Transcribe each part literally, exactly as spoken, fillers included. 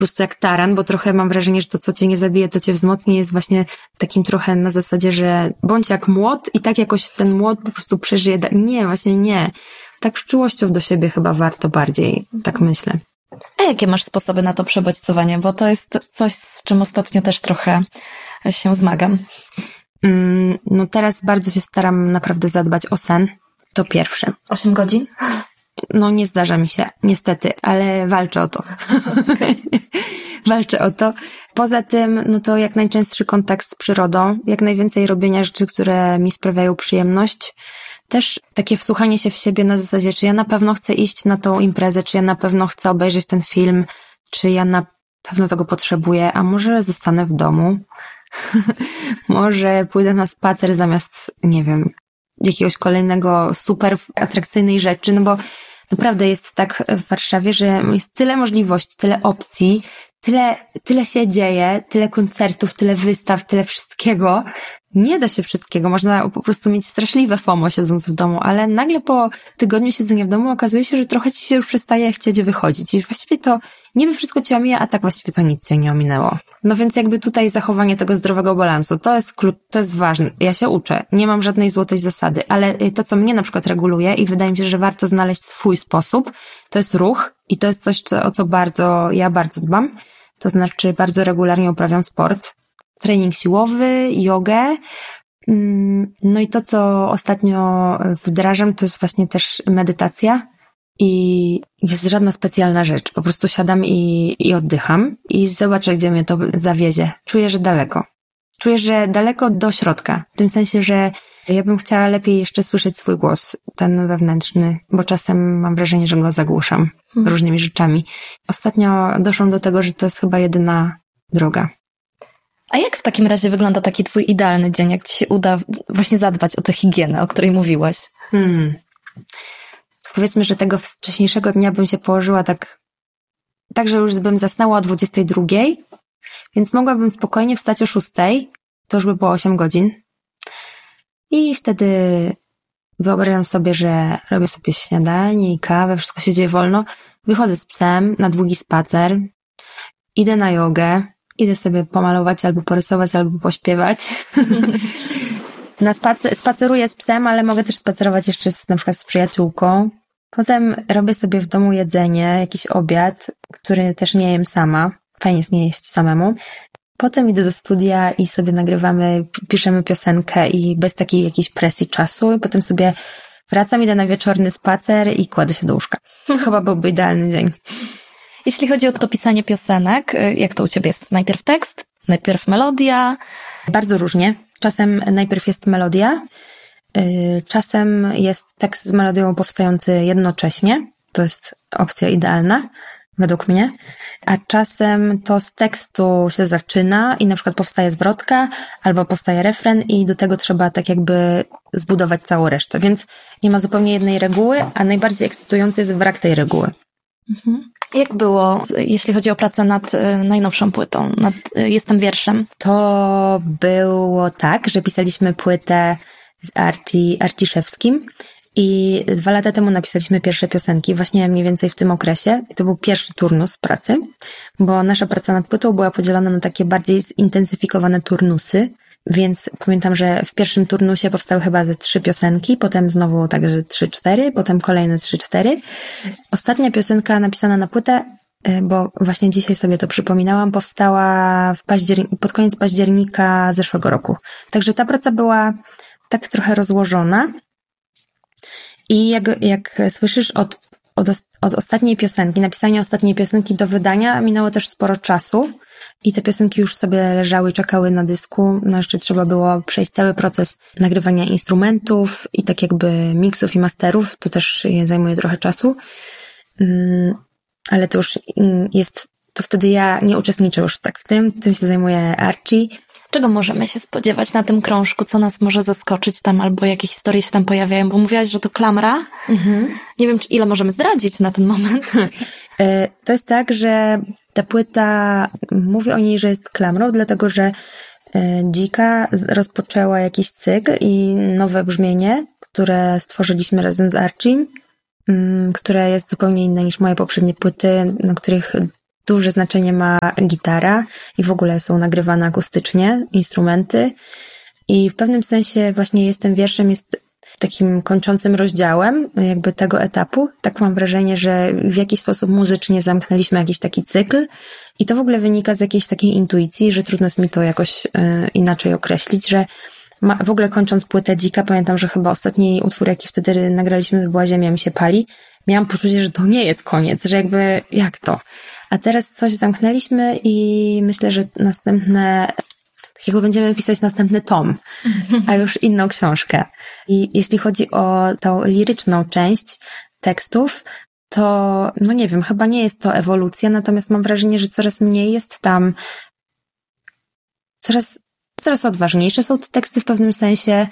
prostu jak taran, bo trochę mam wrażenie, że to, co cię nie zabije, to cię wzmocni, jest właśnie takim trochę na zasadzie, że bądź jak młot i tak jakoś ten młot po prostu przeżyje. Nie, właśnie nie. Tak z czułością do siebie chyba warto bardziej, tak myślę. A jakie masz sposoby na to przebodźcowanie? Bo to jest coś, z czym ostatnio też trochę się zmagam. Mm, no teraz bardzo się staram naprawdę zadbać o sen. To pierwsze. Osiem godzin? No nie zdarza mi się, niestety, ale walczę o to. Okay. Walczę o to. Poza tym, no to jak najczęstszy kontakt z przyrodą, jak najwięcej robienia rzeczy, które mi sprawiają przyjemność. Też takie wsłuchanie się w siebie na zasadzie, czy ja na pewno chcę iść na tą imprezę, czy ja na pewno chcę obejrzeć ten film, czy ja na pewno tego potrzebuję, a może zostanę w domu, może pójdę na spacer zamiast, nie wiem, jakiegoś kolejnego super atrakcyjnej rzeczy, no bo naprawdę jest tak w Warszawie, że jest tyle możliwości, tyle opcji, tyle, tyle się dzieje, tyle koncertów, tyle wystaw, tyle wszystkiego. Nie da się wszystkiego, można po prostu mieć straszliwe FOMO siedząc w domu, ale nagle po tygodniu siedzenia w domu okazuje się, że trochę ci się już przestaje chcieć wychodzić i właściwie to niby wszystko cię omija, a tak właściwie to nic cię nie ominęło. No więc jakby tutaj zachowanie tego zdrowego balansu, to jest klucz, to jest ważne. Ja się uczę, nie mam żadnej złotej zasady, ale to, co mnie na przykład reguluje i wydaje mi się, że warto znaleźć swój sposób, to jest ruch i to jest coś, co, o co bardzo, ja bardzo dbam, to znaczy bardzo regularnie uprawiam sport. Trening siłowy, jogę. No i to, co ostatnio wdrażam, to jest właśnie też medytacja i jest żadna specjalna rzecz. Po prostu siadam i, i oddycham i zobaczę, gdzie mnie to zawiezie. Czuję, że daleko. Czuję, że daleko do środka. W tym sensie, że ja bym chciała lepiej jeszcze słyszeć swój głos, ten wewnętrzny, bo czasem mam wrażenie, że go zagłuszam hmm. różnymi rzeczami. Ostatnio doszłam do tego, że to jest chyba jedyna droga. A jak w takim razie wygląda taki twój idealny dzień, jak ci się uda właśnie zadbać o tę higienę, o której mówiłaś? Hmm. Powiedzmy, że tego wcześniejszego dnia bym się położyła tak, tak, że już bym zasnęła o dwudziestej drugiej, więc mogłabym spokojnie wstać o szóstej, to już by było osiem godzin. I wtedy wyobrażam sobie, że robię sobie śniadanie i kawę, wszystko się dzieje wolno. Wychodzę z psem na długi spacer, idę na jogę, idę sobie pomalować albo porysować, albo pośpiewać. Na spacer, spaceruję z psem, ale mogę też spacerować jeszcze z, na przykład z przyjaciółką. Potem robię sobie w domu jedzenie, jakiś obiad, który też nie jem sama. Fajnie jest nie jeść samemu. Potem idę do studia i sobie nagrywamy, piszemy piosenkę i bez takiej jakiejś presji czasu. I potem sobie wracam, idę na wieczorny spacer i kładę się do łóżka. To chyba byłby idealny dzień. Jeśli chodzi o to pisanie piosenek, jak to u ciebie jest? Najpierw tekst, najpierw melodia? Bardzo różnie. Czasem najpierw jest melodia, czasem jest tekst z melodią powstający jednocześnie. To jest opcja idealna, według mnie. A czasem to z tekstu się zaczyna i na przykład powstaje zwrotka, albo powstaje refren i do tego trzeba tak jakby zbudować całą resztę. Więc nie ma zupełnie jednej reguły, a najbardziej ekscytujący jest brak tej reguły. Mhm. Jak było, jeśli chodzi o pracę nad najnowszą płytą, nad Jestem wierszem? To było tak, że pisaliśmy płytę z Arci, Arciszewskim i dwa lata temu napisaliśmy pierwsze piosenki, właśnie mniej więcej w tym okresie. I to był pierwszy turnus pracy, bo nasza praca nad płytą była podzielona na takie bardziej zintensyfikowane turnusy, więc pamiętam, że w pierwszym turnusie powstały chyba ze trzy piosenki, potem znowu także trzy, cztery, potem kolejne trzy, cztery. Ostatnia piosenka napisana na płytę, bo właśnie dzisiaj sobie to przypominałam, powstała w październi- pod koniec października zeszłego roku. Także ta praca była tak trochę rozłożona i jak, jak słyszysz od, od, od ostatniej piosenki, napisania ostatniej piosenki do wydania minęło też sporo czasu. I te piosenki już sobie leżały, czekały na dysku. No jeszcze trzeba było przejść cały proces nagrywania instrumentów i tak jakby miksów i masterów. To też zajmuje trochę czasu. Ale to już jest, to wtedy ja nie uczestniczę już tak w tym. Tym się zajmuje Archie. Czego możemy się spodziewać na tym krążku? Co nas może zaskoczyć tam? Albo jakie historie się tam pojawiają? Bo mówiłaś, że to klamra. Mhm. Nie wiem, czy ile możemy zdradzić na ten moment. To jest tak, że ta płyta, mówię o niej, że jest klamrą, dlatego że Dzika rozpoczęła jakiś cykl i nowe brzmienie, które stworzyliśmy razem z Archim, które jest zupełnie inne niż moje poprzednie płyty, na których duże znaczenie ma gitara i w ogóle są nagrywane akustycznie instrumenty. I w pewnym sensie właśnie Jestem wierszem jest takim kończącym rozdziałem jakby tego etapu. Tak mam wrażenie, że w jakiś sposób muzycznie zamknęliśmy jakiś taki cykl i to w ogóle wynika z jakiejś takiej intuicji, że trudno jest mi to jakoś y, inaczej określić, że ma, w ogóle kończąc płytę Dzika, pamiętam, że chyba ostatni utwór, jaki wtedy nagraliśmy, to była Ziemia mi się pali. Miałam poczucie, że to nie jest koniec, że jakby jak to? A teraz coś zamknęliśmy i myślę, że następne tak jakby będziemy pisać następny tom, a już inną książkę. I jeśli chodzi o tą liryczną część tekstów, to no nie wiem, chyba nie jest to ewolucja, natomiast mam wrażenie, że coraz mniej jest tam, coraz, coraz odważniejsze są te teksty w pewnym sensie.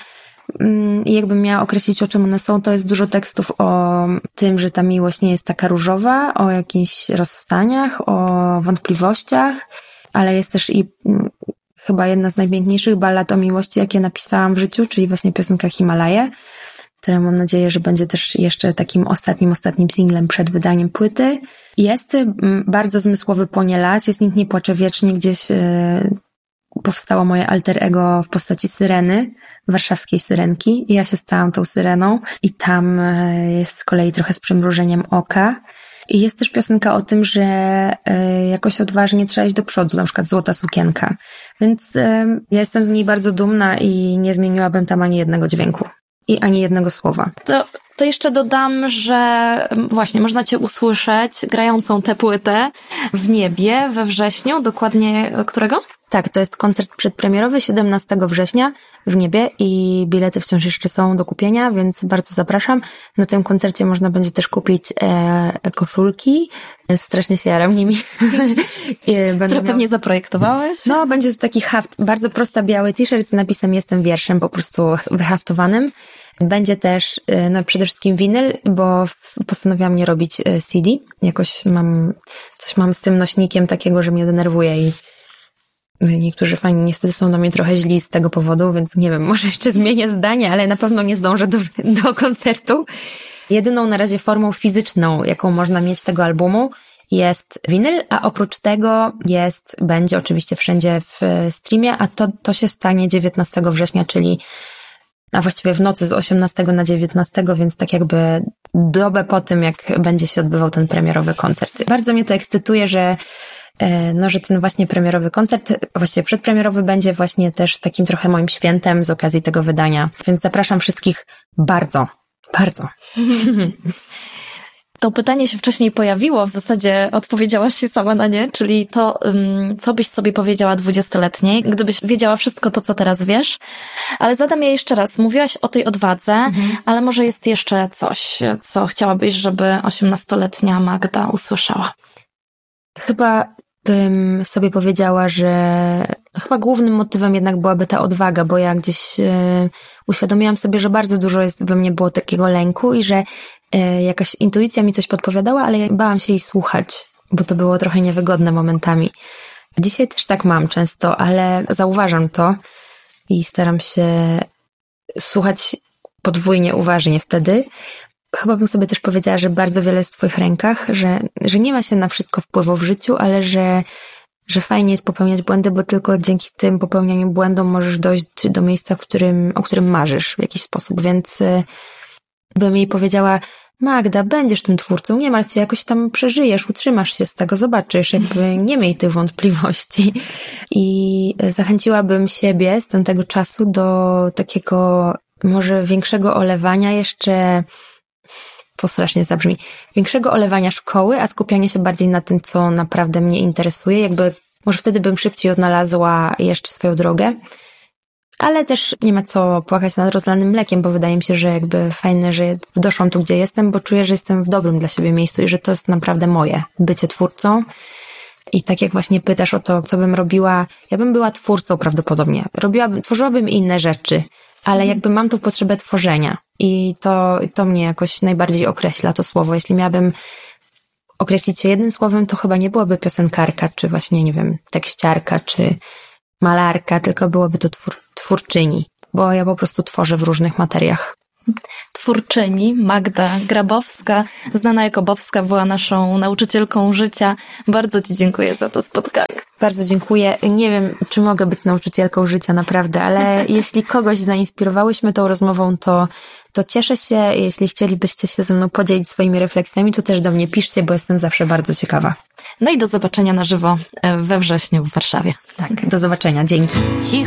I jakbym miała określić, o czym one są, to jest dużo tekstów o tym, że ta miłość nie jest taka różowa, o jakichś rozstaniach, o wątpliwościach, ale jest też i chyba jedna z najpiękniejszych ballad o miłości, jakie napisałam w życiu, czyli właśnie piosenka Himalaje, która mam nadzieję, że będzie też jeszcze takim ostatnim, ostatnim singlem przed wydaniem płyty. Jest bardzo zmysłowy Płonie las, jest Nikt nie płacze wiecznie, gdzieś yy, powstało moje alter ego w postaci Syreny, warszawskiej Syrenki i ja się stałam tą Syreną i tam yy, jest z kolei trochę z przymrużeniem oka. I jest też piosenka o tym, że y, jakoś odważnie trzeba iść do przodu, na przykład Złota sukienka. Więc y, ja jestem z niej bardzo dumna i nie zmieniłabym tam ani jednego dźwięku i ani jednego słowa. To, to jeszcze dodam, że właśnie można Cię usłyszeć grającą tę płytę w Niebie we wrześniu, dokładnie którego? Tak, to jest koncert przedpremierowy siedemnastego września w Niebie i bilety wciąż jeszcze są do kupienia, więc bardzo zapraszam. Na tym koncercie można będzie też kupić e, koszulki. Strasznie się jaram nimi. Które miał... pewnie zaprojektowałeś? No, będzie to taki haft, bardzo prosta biały t-shirt z napisem Jestem wierszem, po prostu wyhaftowanym. Będzie też no, przede wszystkim winyl, bo postanowiłam nie robić C D. Jakoś mam, coś mam z tym nośnikiem takiego, że mnie denerwuje i niektórzy fani niestety są do mnie trochę źli z tego powodu, więc nie wiem, może jeszcze zmienię zdanie, ale na pewno nie zdążę do, do koncertu. Jedyną na razie formą fizyczną, jaką można mieć tego albumu, jest winyl, a oprócz tego jest, będzie oczywiście wszędzie w streamie, a to, to się stanie dziewiętnastego września, czyli a właściwie w nocy z osiemnastego na dziewiętnastego, więc tak jakby dobę po tym, jak będzie się odbywał ten premierowy koncert. Bardzo mnie to ekscytuje, że no, że ten właśnie premierowy koncert, właściwie przedpremierowy będzie właśnie też takim trochę moim świętem z okazji tego wydania. Więc zapraszam wszystkich bardzo, bardzo. To pytanie się wcześniej pojawiło, w zasadzie odpowiedziałaś się sama na nie, czyli to, co byś sobie powiedziała dwudziestoletniej, gdybyś wiedziała wszystko to, co teraz wiesz. Ale zadam je jeszcze raz. Mówiłaś o tej odwadze, mhm. ale może jest jeszcze coś, co chciałabyś, żeby osiemnastoletnia Magda usłyszała? Chyba bym sobie powiedziała, że chyba głównym motywem jednak byłaby ta odwaga, bo ja gdzieś yy, uświadomiłam sobie, że bardzo dużo jest we mnie było takiego lęku i że yy, jakaś intuicja mi coś podpowiadała, ale ja bałam się jej słuchać, bo to było trochę niewygodne momentami. Dzisiaj też tak mam często, ale zauważam to i staram się słuchać podwójnie uważnie wtedy. Chyba bym sobie też powiedziała, że bardzo wiele jest w twoich rękach, że, że nie ma się na wszystko wpływu w życiu, ale że, że fajnie jest popełniać błędy, bo tylko dzięki tym popełnianiu błędom możesz dojść do miejsca, w którym, o którym marzysz w jakiś sposób. Więc bym jej powiedziała, Magda, będziesz tym twórcą, nie martw się, jakoś tam przeżyjesz, utrzymasz się z tego, zobaczysz, jakby nie miej tych wątpliwości. I zachęciłabym siebie z tamtego czasu do takiego może większego olewania jeszcze, to strasznie zabrzmi, większego olewania szkoły, a skupiania się bardziej na tym, co naprawdę mnie interesuje. Jakby może wtedy bym szybciej odnalazła jeszcze swoją drogę. Ale też nie ma co płakać nad rozlanym mlekiem, bo wydaje mi się, że jakby fajne, że doszłam tu, gdzie jestem, bo czuję, że jestem w dobrym dla siebie miejscu i że to jest naprawdę moje bycie twórcą. I tak jak właśnie pytasz o to, co bym robiła, ja bym była twórcą prawdopodobnie. Robiłabym, tworzyłabym inne rzeczy, ale jakby mam tu potrzebę tworzenia. I to, to mnie jakoś najbardziej określa to słowo. Jeśli miałabym określić się jednym słowem, to chyba nie byłaby piosenkarka, czy właśnie, nie wiem, tekściarka, czy malarka, tylko byłoby to twór, twórczyni, bo ja po prostu tworzę w różnych materiach. twórczyni Magda Grabowska, znana jako Bowska, była naszą nauczycielką życia. Bardzo Ci dziękuję za to spotkanie. Bardzo dziękuję. Nie wiem, czy mogę być nauczycielką życia, naprawdę, ale jeśli kogoś zainspirowałyśmy tą rozmową, to, to cieszę się. Jeśli chcielibyście się ze mną podzielić swoimi refleksjami, to też do mnie piszcie, bo jestem zawsze bardzo ciekawa. No i do zobaczenia na żywo we wrześniu w Warszawie. Tak, do zobaczenia. Dzięki. Cicho.